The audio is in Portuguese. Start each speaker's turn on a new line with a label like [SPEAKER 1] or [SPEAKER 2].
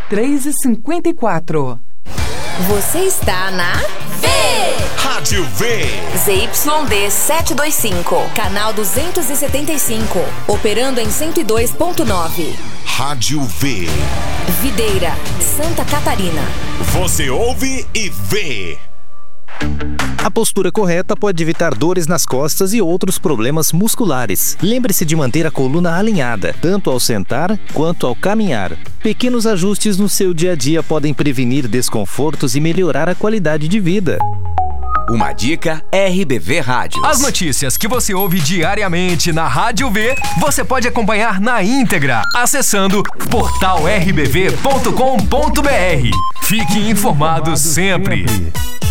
[SPEAKER 1] 3h54.
[SPEAKER 2] Você está na
[SPEAKER 3] Rádio V.
[SPEAKER 2] ZYD 725, canal 275, operando em 102.9.
[SPEAKER 3] Rádio V.
[SPEAKER 2] Videira, Santa Catarina.
[SPEAKER 3] Você ouve e vê.
[SPEAKER 4] A postura correta pode evitar dores nas costas e outros problemas musculares. Lembre-se de manter a coluna alinhada, tanto ao sentar quanto ao caminhar. Pequenos ajustes no seu dia a dia podem prevenir desconfortos e melhorar a qualidade de vida.
[SPEAKER 5] Uma dica RBV Rádios.
[SPEAKER 6] As notícias que você ouve diariamente na Rádio V, você pode acompanhar na íntegra, acessando portalrbv.com.br. Fique informado sempre.